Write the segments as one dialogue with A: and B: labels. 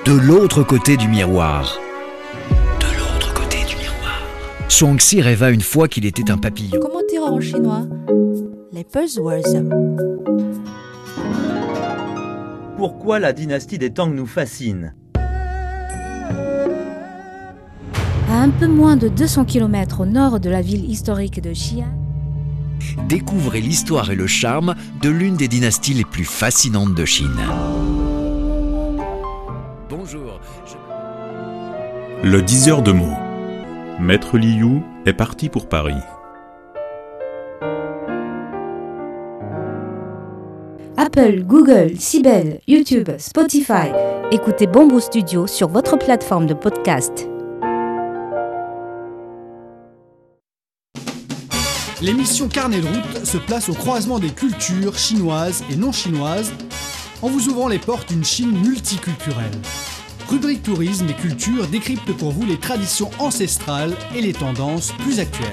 A: de l'autre côté du miroir. De l'autre côté du miroir. Shuangxi rêva une fois qu'il était un papillon.
B: Comment dire en chinois? Les buzzwords.
C: Pourquoi la dynastie des Tang nous fascine?
B: À un peu moins de 200 km au nord de la ville historique de Xi'an,
A: Découvrez l'histoire et le charme de l'une des dynasties les plus fascinantes de Chine. Bonjour.
D: Le diseur de mots. Maître Liu est parti pour Paris.
B: Apple, Google, Sibel, YouTube, Spotify. Écoutez Bamboo Studio sur votre plateforme de podcast.
E: L'émission Carnet de route se place au croisement des cultures chinoises et non chinoises en vous ouvrant les portes d'une Chine multiculturelle. Rubrique tourisme et culture décrypte pour vous les traditions ancestrales et les tendances plus actuelles.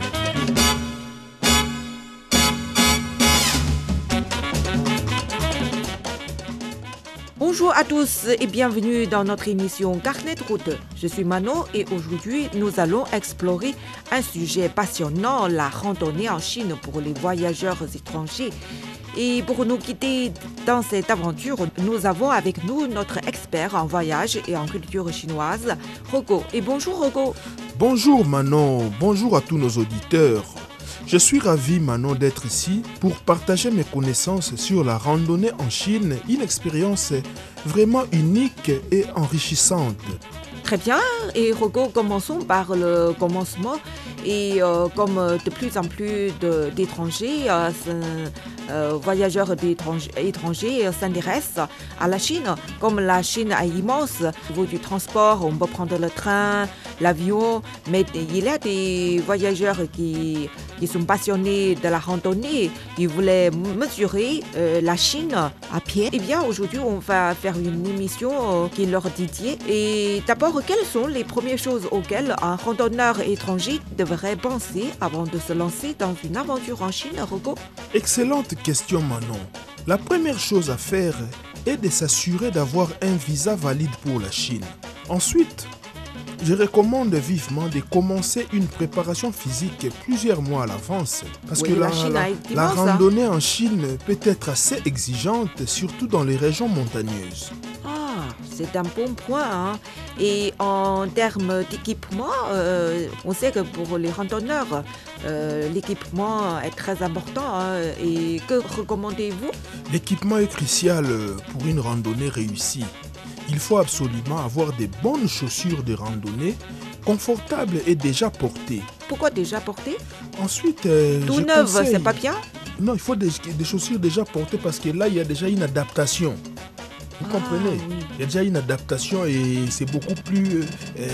F: Bonjour à tous et bienvenue dans notre émission Carnet de route. Je suis Manon et aujourd'hui nous allons explorer un sujet passionnant, la randonnée en Chine pour les voyageurs étrangers. Et pour nous guider dans cette aventure, nous avons avec nous notre expert en voyage et en culture chinoise, Rogo. Et bonjour Rogo.
G: Bonjour Manon, bonjour à tous nos auditeurs. Je suis ravi Manon d'être ici pour partager mes connaissances sur la randonnée en Chine, une expérience vraiment unique et enrichissante.
F: Très bien, et Rogo, commençons par le commencement. Et comme de plus en plus d'étrangers, voyageurs étrangers s'intéressent à la Chine. Comme la Chine est immense, au niveau du transport, on peut prendre le train, l'avion, mais il y a des voyageurs qui sont passionnés de la randonnée, ils voulaient mesurer la Chine à pied. Eh bien, aujourd'hui, on va faire une émission qui leur dédiée. Et d'abord, quelles sont les premières choses auxquelles un randonneur étranger devrait penser avant de se lancer dans une aventure en Chine, Rogo?
G: Excellente question Manon. La première chose à faire est de s'assurer d'avoir un visa valide pour la Chine. Ensuite, je recommande vivement de commencer une préparation physique plusieurs mois à l'avance parce que la randonnée en Chine peut être assez exigeante, surtout dans les régions montagneuses.
F: Ah, c'est un bon point, hein. Et en termes d'équipement, on sait que pour les randonneurs, l'équipement est très important, hein. Et que recommandez-vous?
G: L'équipement est crucial pour une randonnée réussie. Il faut absolument avoir des bonnes chaussures de randonnée, confortables et déjà portées.
F: Pourquoi déjà portées?
G: Ensuite,
F: tout neuf, c'est pas bien?
G: Non, il faut des chaussures déjà portées parce que là, il y a déjà une adaptation. Vous comprenez?
F: Oui.
G: Il y a déjà une adaptation et c'est beaucoup plus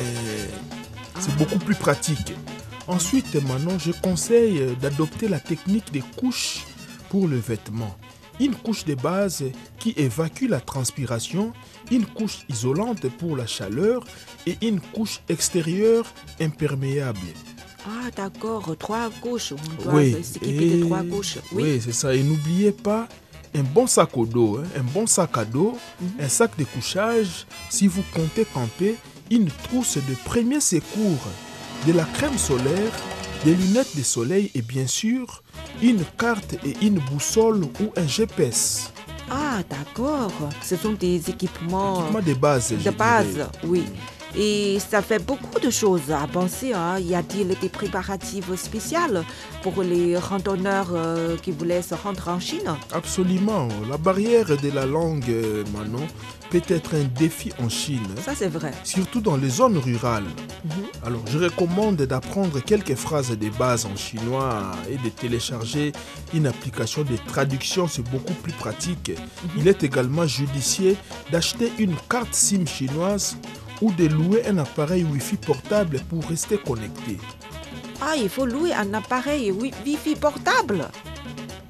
G: pratique. Ensuite, maintenant, je conseille d'adopter la technique des couches pour le vêtement. Une couche de base qui évacue la transpiration, une couche isolante pour la chaleur et une couche extérieure imperméable.
F: Ah d'accord, 3 couches, on doit s'équiper de 3 couches.
G: Oui, c'est ça. Et n'oubliez pas un bon sac à dos, un sac de couchage si vous comptez camper, une trousse de premier secours, de la crème solaire, des lunettes de soleil et bien sûr, une carte et une boussole ou un GPS.
F: Ah d'accord, ce sont des équipements
G: de base.
F: Oui. Et ça fait beaucoup de choses à penser, hein. Y a-t-il des préparatifs spéciaux pour les randonneurs qui voulaient se rendre en Chine?
G: Absolument. La barrière de la langue, Manon, peut être un défi en Chine.
F: Ça, c'est vrai.
G: Surtout dans les zones rurales. Alors, je recommande d'apprendre quelques phrases de base en chinois et de télécharger une application de traduction. C'est beaucoup plus pratique. Il est également judicieux d'acheter une carte SIM chinoise ou de louer un appareil Wi-Fi portable pour rester connecté.
F: Ah, il faut louer un appareil Wi-Fi portable?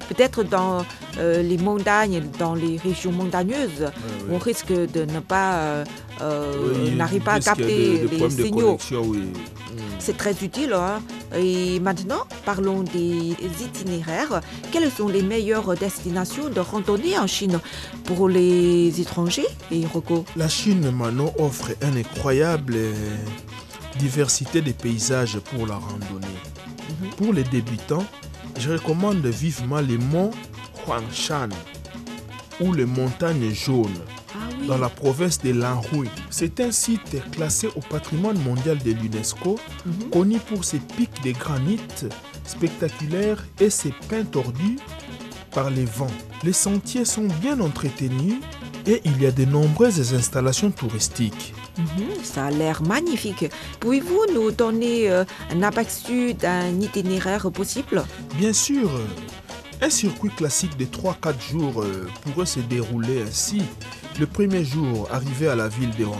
F: Peut-être dans les montagnes, dans les régions montagneuses, on risque de ne pas n'arrive pas à capter les signaux. C'est très utile. Et maintenant, parlons des itinéraires. Quelles sont les meilleures destinations de randonnée en Chine pour les étrangers et Rocco?
G: La Chine, Manon, offre une incroyable diversité de paysages pour la randonnée. Pour les débutants, je recommande vivement les monts Huangshan ou les montagnes jaunes. Dans la province de Lanhui. C'est un site classé au patrimoine mondial de l'UNESCO, connu pour ses pics de granit spectaculaires et ses pins tordus par les vents. Les sentiers sont bien entretenus et il y a de nombreuses installations touristiques.
F: Ça a l'air magnifique. Pouvez-vous nous donner un aperçu d'un itinéraire possible?
G: Bien sûr. Un circuit classique de 3-4 jours pourrait se dérouler ainsi. Le premier jour, arrivé à la ville de